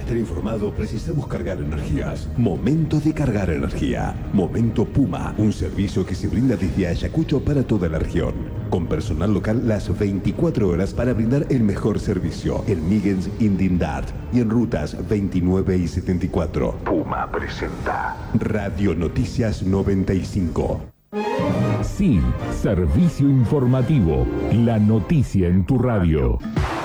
estar informado precisamos cargar energías. Momento de cargar energía. Momento Puma, un servicio que se brinda desde Ayacucho para toda la región. Con personal local las 24 horas para brindar el mejor servicio. En Migens, Indindart y en rutas 29 y 74. Puma presenta Radio Noticias 95. Sí, servicio informativo. La noticia en tu radio.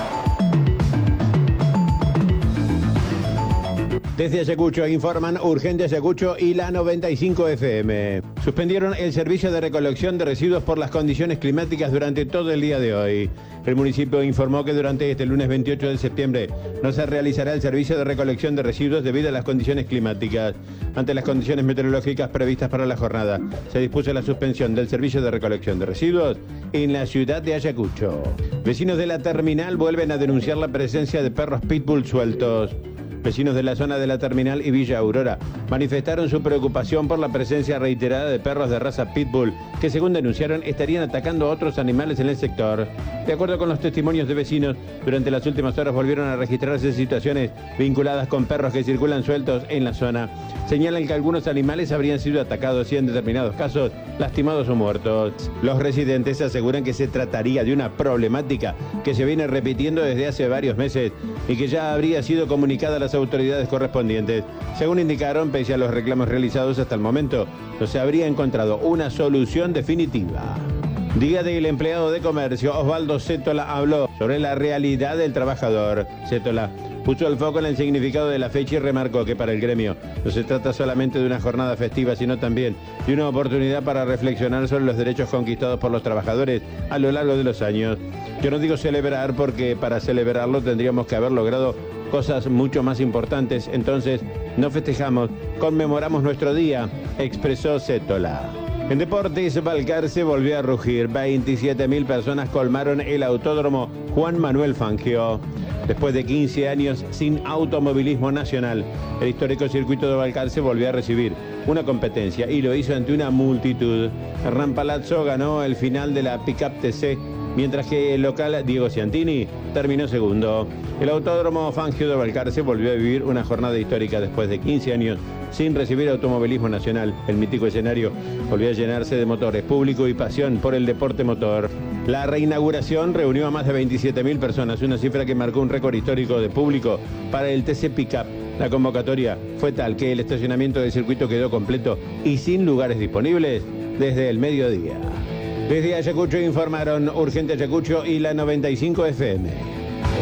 Desde Ayacucho informan Urgente Ayacucho y la 95 FM. Suspendieron el servicio de recolección de residuos por las condiciones climáticas durante todo el día de hoy. El municipio informó que durante este lunes 28 de septiembre no se realizará el servicio de recolección de residuos debido a las condiciones climáticas. Ante las condiciones meteorológicas previstas para la jornada, se dispuso la suspensión del servicio de recolección de residuos en la ciudad de Ayacucho. Vecinos de la terminal vuelven a denunciar la presencia de perros pitbull sueltos. Vecinos de la zona de la terminal y Villa Aurora manifestaron su preocupación por la presencia reiterada de perros de raza pitbull que, según denunciaron, estarían atacando a otros animales en el sector. De acuerdo con los testimonios de vecinos, durante las últimas horas volvieron a registrarse situaciones vinculadas con perros que circulan sueltos en la zona. Señalan que algunos animales habrían sido atacados y en determinados casos lastimados o muertos. Los residentes aseguran que se trataría de una problemática que se viene repitiendo desde hace varios meses y que ya habría sido comunicada a las autoridades correspondientes. Según indicaron, pese a los reclamos realizados hasta el momento, no se habría encontrado una solución definitiva. Día del empleado de comercio, Osvaldo Cétola habló sobre la realidad del trabajador. Cétola puso el foco en el significado de la fecha y remarcó que para el gremio no se trata solamente de una jornada festiva, sino también de una oportunidad para reflexionar sobre los derechos conquistados por los trabajadores a lo largo de los años. Yo no digo celebrar porque para celebrarlo tendríamos que haber logrado cosas mucho más importantes, entonces no festejamos, conmemoramos nuestro día, expresó Cétola. En deportes, Balcarce volvió a rugir. 27.000 personas colmaron el autódromo Juan Manuel Fangio. Después de 15 años sin automovilismo nacional, el histórico circuito de Balcarce volvió a recibir una competencia y lo hizo ante una multitud. Hernán Palazzo ganó el final de la Pickup TC, mientras que el local Diego Ciantini terminó segundo. El autódromo Fangio de Balcarce volvió a vivir una jornada histórica después de 15 años sin recibir automovilismo nacional. El mítico escenario volvió a llenarse de motores, público y pasión por el deporte motor. La reinauguración reunió a más de 27.000 personas, una cifra que marcó un récord histórico de público para el TC Pickup. La convocatoria fue tal que el estacionamiento del circuito quedó completo y sin lugares disponibles desde el mediodía. Desde Ayacucho informaron Urgente Ayacucho y la 95 FM.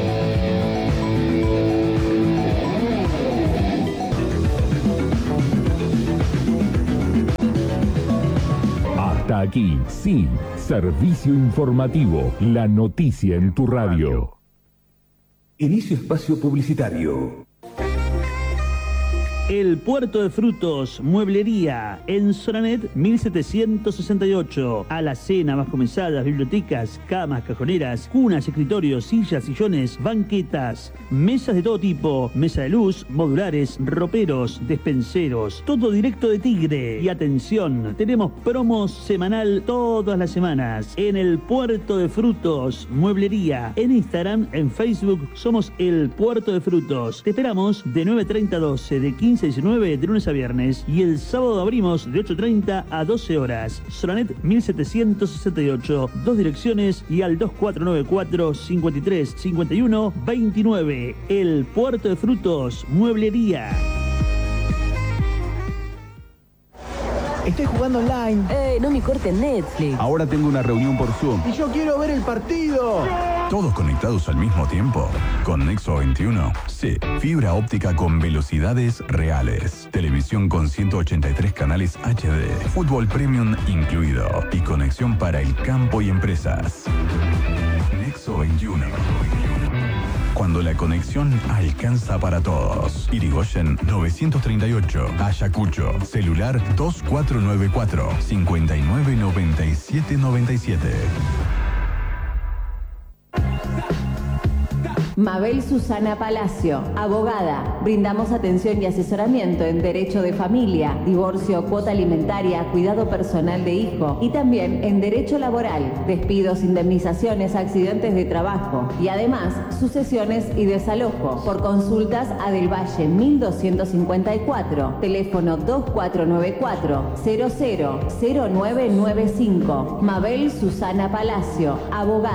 Hasta aquí, sí, servicio informativo, la noticia en tu radio. Inicio espacio publicitario. El Puerto de Frutos, Mueblería, en Soranet 1768. Alacenas, mesadas, bibliotecas, camas, cajoneras, cunas, escritorios, sillas, sillones, banquetas, mesas de todo tipo, mesa de luz, modulares, roperos, despenseros, todo directo de Tigre. Y atención, tenemos promos semanal todas las semanas. En el Puerto de Frutos, Mueblería, en Instagram, en Facebook, somos el Puerto de Frutos. Te esperamos de 9:30 a 12, de 15 a 19 de lunes a viernes, y el sábado abrimos de 8:30 a 12 horas. Soranet 1768, 2 direcciones y al 2494 53 51 29. El Puerto de Frutos, Mueblería. Estoy jugando online. No me corten Netflix. Ahora tengo una reunión por Zoom. Y yo quiero ver el partido. ¿Todos conectados al mismo tiempo? Con Nexo 21. Sí, fibra óptica con velocidades reales. Televisión con 183 canales HD. Fútbol premium incluido. Y conexión para el campo y empresas. Nexo 21. Cuando la conexión alcanza para todos. Irigoyen 938. Ayacucho. Celular 2494 599797. Mabel Susana Palacio, abogada. Brindamos atención y asesoramiento en derecho de familia, divorcio, cuota alimentaria, cuidado personal de hijo y también en derecho laboral, despidos, indemnizaciones, accidentes de trabajo y además sucesiones y desalojo. Por consultas a Del Valle 1254, teléfono 2494-000995. Mabel Susana Palacio, abogada.